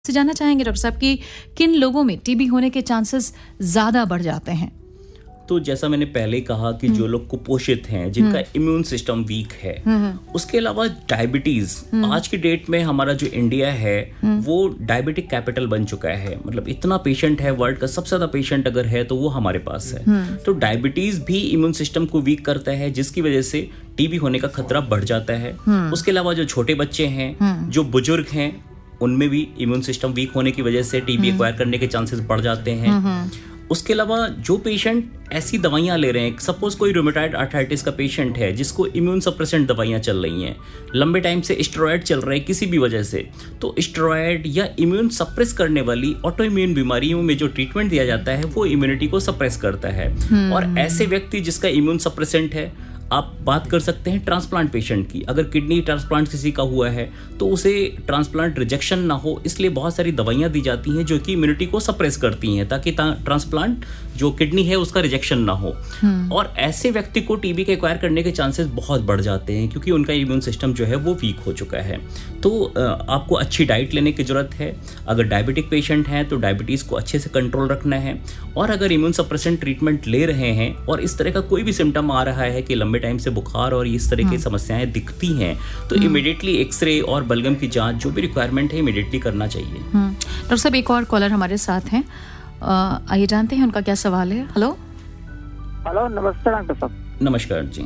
से जानना चाहेंगे डॉक्टर साहब कि किन लोगों में टीबी होने के चांसेस ज्यादा बढ़ जाते हैं। तो जैसा मैंने पहले कहा कि जो लोग कुपोषित हैं, जिनका इम्यून सिस्टम वीक है, उसके अलावा डायबिटीज, आज की डेट में हमारा जो इंडिया है वो डायबिटिक कैपिटल बन चुका है। मतलब इतना पेशेंट है, वर्ल्ड का सबसे ज्यादा पेशेंट अगर है तो वो हमारे पास है। तो डायबिटीज भी इम्यून सिस्टम को वीक करता है, जिसकी वजह से टीबी होने का खतरा बढ़ जाता है। उसके अलावा जो छोटे बच्चे हैं, जो बुजुर्ग हैं, उनमें भी इम्यून सिस्टम वीक होने की वजह से टीबी एक्वायर करने के चांसेस बढ़ जाते हैं। उसके अलावा जो पेशेंट ऐसी दवाइयां ले रहे हैं, सपोज कोई रूमेटॉइड आर्थराइटिस का पेशेंट है जिसको इम्यून सप्रेसेंट दवाइयां चल रही हैं, लंबे टाइम से स्टेरॉयड चल रहे हैं किसी भी वजह से, तो स्टेरॉयड या इम्यून सप्रेस करने वाली ऑटो इम्यून बीमारियों में जो ट्रीटमेंट दिया जाता है वो इम्यूनिटी को सप्रेस करता है। और ऐसे व्यक्ति जिसका इम्यून सप्रेसेंट है, आप बात कर सकते हैं ट्रांसप्लांट पेशेंट की। अगर किडनी ट्रांसप्लांट किसी का हुआ है तो उसे ट्रांसप्लांट रिजेक्शन ना हो, इसलिए बहुत सारी दवाइयां दी जाती हैं जो कि इम्यूनिटी को सप्रेस करती हैं, ताकि ट्रांसप्लांट जो किडनी है उसका रिजेक्शन ना हो। और ऐसे व्यक्ति को टीबी के एक्वायर करने के चांसेस बहुत बढ़ जाते हैं, क्योंकि उनका इम्यून सिस्टम जो है वो वीक हो चुका है। तो आपको अच्छी डाइट लेने की जरूरत है। अगर डायबिटिक पेशेंट हैं तो डायबिटीज को अच्छे से कंट्रोल रखना है। और अगर इम्यून सप्रेसेंट ट्रीटमेंट ले रहे हैं और इस तरह का कोई भी सिम्टम आ रहा है कि लंबे टाइम से बुखार और इस तरह की समस्याएं दिखती हैं, तो इमीडिएटली एक्सरे और बलगम की जांच जो भी रिक्वायरमेंट है इमीडिएटली करना चाहिए। डॉक्टर साहब, एक और कॉलर हमारे साथ हैं, आइए जानते हैं उनका क्या सवाल है। हेलो हेलो, नमस्ते डॉक्टर साहब। नमस्कार जी,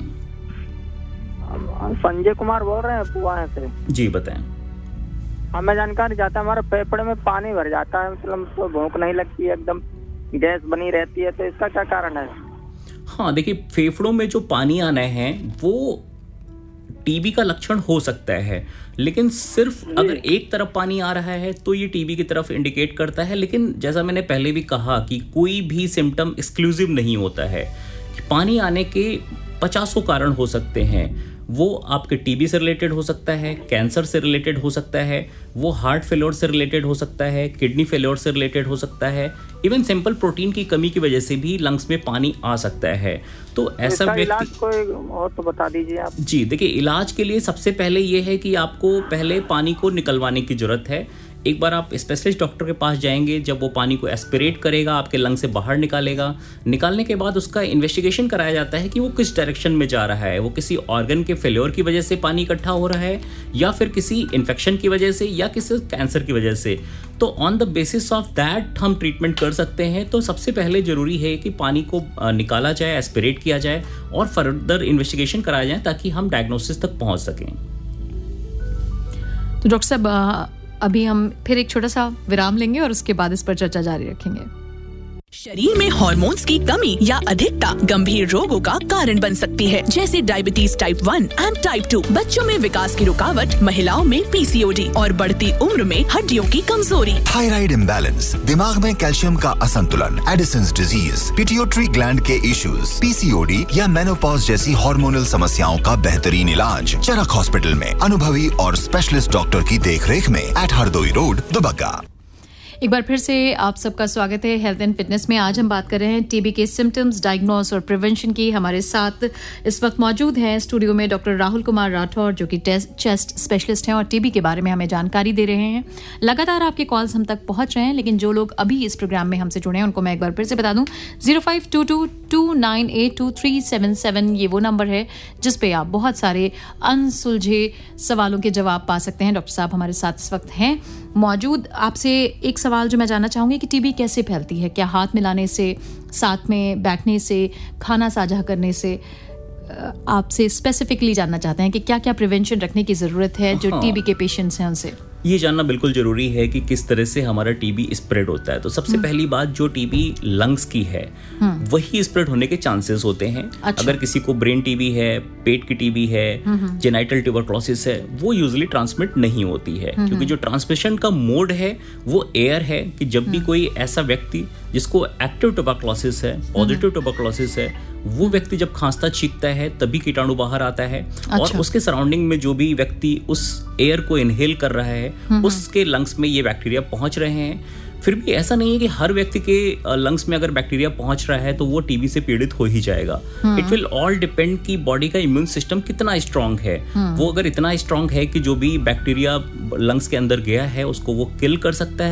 संजय कुमार बोल रहे हैं पुआ से। जी बताएं। हमें जानकारी चाहता है, हमारे फेफड़े में पानी भर जाता है, मतलब तो भूख नहीं लगती है, एकदम गैस बनी रहती है, तो इसका क्या कारण है? हाँ देखिए, फेफड़ों में जो पानी आना है वो टीबी का लक्षण हो सकता है, लेकिन सिर्फ अगर एक तरफ पानी आ रहा है तो ये टीबी की तरफ इंडिकेट करता है। लेकिन जैसा मैंने पहले भी कहा कि कोई भी सिम्टम एक्सक्लूसिव नहीं होता है। पानी आने के 50 कारण हो सकते हैं। वो आपके टीबी से रिलेटेड हो सकता है, कैंसर से रिलेटेड हो सकता है, वो हार्ट फेल्योर से रिलेटेड हो सकता है, किडनी फेल्योर से रिलेटेड हो सकता है, इवन सिंपल प्रोटीन की कमी की वजह से भी लंग्स में पानी आ सकता है। तो ऐसा व्यक्ति, इलाज कोई और तो बता दीजिए आप। जी देखिए, इलाज के लिए सबसे पहले ये है कि आपको पहले पानी को निकलवाने की जरूरत है। एक बार आप स्पेशलिस्ट डॉक्टर के पास जाएंगे, जब वो पानी को एस्पिरेट करेगा, आपके लंग से बाहर निकालेगा। निकालने के बाद उसका इन्वेस्टिगेशन कराया जाता है कि वो किस डायरेक्शन में जा रहा है। वो किसी ऑर्गन के फेल्योर की वजह से पानी इकट्ठा हो रहा है, या फिर किसी इन्फेक्शन की वजह से, या किसी कैंसर की वजह से। तो on the basis of that हम ट्रीटमेंट कर सकते हैं। तो सबसे पहले जरूरी है कि पानी को निकाला जाए, एस्पिरेट किया जाए और फर्दर इन्वेस्टिगेशन कराया जाए, ताकि हम डायग्नोसिस तक पहुंच सकें। तो डॉक्टर साहब, अभी हम फिर एक छोटा सा विराम लेंगे और उसके बाद इस पर चर्चा जारी रखेंगे। शरीर में हॉर्मोन्स की कमी या अधिकता गंभीर रोगों का कारण बन सकती है, जैसे डायबिटीज टाइप 1 एंड टाइप 2, बच्चों में विकास की रुकावट, महिलाओं में पीसीओडी और बढ़ती उम्र में हड्डियों की कमजोरी। थायराइड इम्बैलेंस, दिमाग में कैल्शियम का असंतुलन, एडिसन्स डिजीज, पिट्यूटरी ग्लैंड के इश्यूज, पीसीओडी या मेनोपॉज जैसी हार्मोनल समस्याओं का बेहतरीन इलाज चरक हॉस्पिटल में अनुभवी और स्पेशलिस्ट डॉक्टर की देखरेख में एट हरदोई रोड, दुबग्गा। एक बार फिर से आप सबका स्वागत है हेल्थ एंड फिटनेस में। आज हम बात कर रहे हैं टीबी के सिम्टम्स, डायग्नोस और प्रिवेंशन की। हमारे साथ इस वक्त मौजूद हैं स्टूडियो में डॉक्टर राहुल कुमार राठौर, जो कि चेस्ट स्पेशलिस्ट हैं और टीबी के बारे में हमें जानकारी दे रहे हैं। लगातार आपके कॉल्स हम तक पहुंच रहे हैं, लेकिन जो लोग अभी इस प्रोग्राम में हमसे जुड़े हैं उनको मैं एक बार फिर से बता दूं, 0522298237 ये वो नंबर है जिस पे आप बहुत सारे अनसुलझे सवालों के जवाब पा सकते हैं। डॉक्टर साहब हमारे साथ इस वक्त हैं मौजूद। आपसे एक सवाल जो मैं जानना चाहूंगी कि टीबी कैसे फैलती है? क्या हाथ मिलाने से, साथ में बैठने से, खाना साझा करने से? आपसे स्पेसिफिकली जानना चाहते हैं कि क्या क्या प्रिवेंशन रखने की जरूरत है जो टीबी के पेशेंट्स हैं उनसे। ये जानना बिल्कुल जरूरी है कि किस तरह से हमारा टीबी स्प्रेड होता है। तो सबसे पहली बात, जो टीबी लंग्स की है वही स्प्रेड होने के चांसेस होते हैं। अच्छा। अगर किसी को ब्रेन टीबी है, पेट की टीबी है, जेनाइटल ट्यूबरक्लोसिस है, वो यूजुअली ट्रांसमिट नहीं होती है, क्योंकि जो ट्रांसमिशन का मोड है वो एयर है। कि जब भी कोई ऐसा व्यक्ति जिसको एक्टिव ट्यूबरक्लोसिस है, पॉजिटिव ट्यूबरक्लोसिस है, वो व्यक्ति जब खांसता छींकता है तभी कीटाणु बाहर आता है। अच्छा। और उसके सराउंडिंग में जो भी व्यक्ति उस एयर को इनहेल कर रहा है उसके लंग्स में ये बैक्टीरिया पहुंच रहे हैं। फिर भी ऐसा नहीं है कि हर व्यक्ति के लंग्स में अगर बैक्टीरिया पहुंच रहा है तो वो टीबी से पीड़ित हो ही जाएगा। इट विल ऑल डिपेंड कि बॉडी का इम्यून सिस्टम कितना स्ट्रांग है। वो अगर इतना स्ट्रांग है कि जो भी बैक्टीरिया लंग्स के अंदर गया है उसको वो किल कर सकता है,